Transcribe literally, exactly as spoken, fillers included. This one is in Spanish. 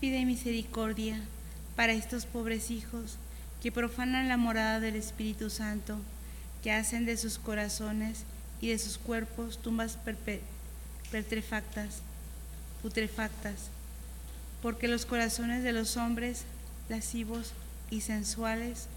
pide misericordia para estos pobres hijos que profanan la morada del Espíritu Santo, que hacen de sus corazones y de sus cuerpos tumbas putrefactas, putrefactas, porque los corazones de los hombres lascivos y sensuales